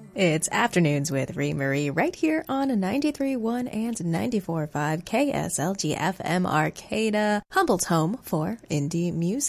It's Afternoons with Ree Marie right here on 93.1 and 94.5 KSLG FM Arcata, Humboldt's home for indie music.